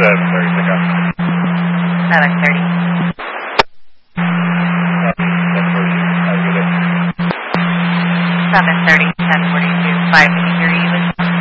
7:30 pickup. 7:30. 7:30, 10:42. 5 can you hear you?